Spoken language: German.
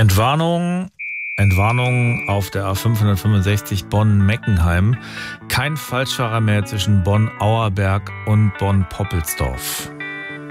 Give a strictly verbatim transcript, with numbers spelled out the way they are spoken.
Entwarnung, Entwarnung auf der A fünfhundertfünfundsechzig Bonn-Meckenheim. Kein Falschfahrer mehr zwischen Bonn-Auerberg und Bonn-Poppelsdorf.